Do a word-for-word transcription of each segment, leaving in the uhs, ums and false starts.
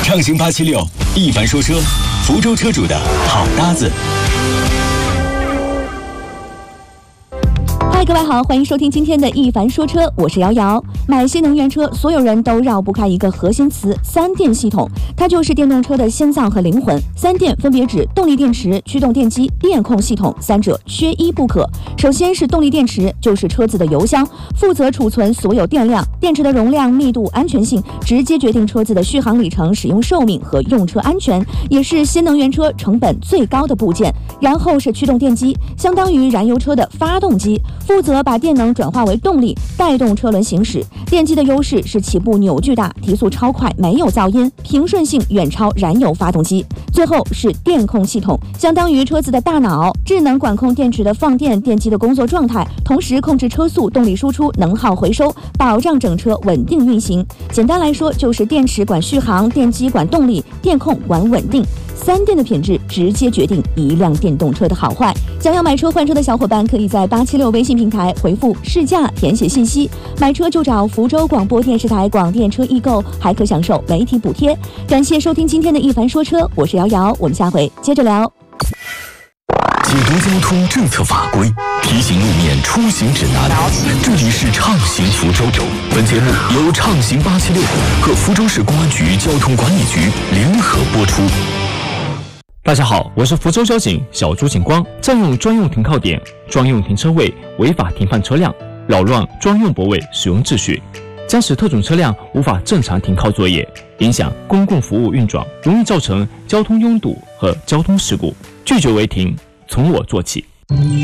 畅行八七六，一凡说车，福州车主的好搭子。 嗨，各位好，欢迎收听今天的一凡说车，我是瑶瑶。买新能源车，所有人都绕不开一个核心词——三电系统，它就是电动车的心脏和灵魂。三电分别指动力电池、驱动电机、电控系统，三者缺一不可。首先是动力电池，就是车子的油箱，负责储存所有电量。电池的容量、密度、安全性，直接决定车子的续航里程、使用寿命和用车安全，也是新能源车成本最高的部件。然后是驱动电机，相当于燃油车的发动机，负责把电能转化为动力，带动车轮行驶。电机的优势是起步扭矩大，提速超快，没有噪音，平顺性远超燃油发动机。最后是电控系统，相当于车子的大脑，智能管控电池的放电、电机的工作状态，同时控制车速、动力输出、能耗回收，保障整车稳定运行。简单来说，就是电池管续航，电机管动力，电控管稳定。三电的品质直接决定一辆电动车的好坏。想要买车换车的小伙伴，可以在八七六微信平台回复试驾，填写信息，买车就找福州广播电视台广电车易购，还可享受媒体补贴。感谢收听今天的一凡说车，我是瑶瑶，我们下回接着聊。 解读交通政策法规，提醒路面出行指南。这里是畅行福州。本节目由畅行八七六和福州市公安局交通管理局联合播出。 大家好，我是福州交警小朱警官。占用专用停靠点、专用停车位、违法停放车辆，扰乱专用泊位使用秩序，将使特种车辆无法正常停靠作业，影响公共服务运转，容易造成交通拥堵和交通事故。拒绝违停，从我做起。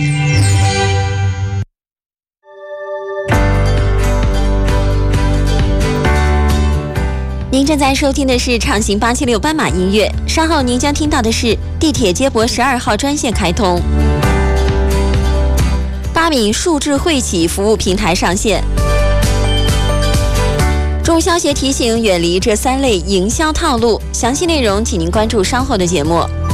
您正在收听的是畅行八七六斑马音乐，稍后您将听到的是地铁接驳十二号专线开通，八米数智慧企服务平台上线。中消协提醒远离这三类营销套路，详细内容请您关注稍后的节目。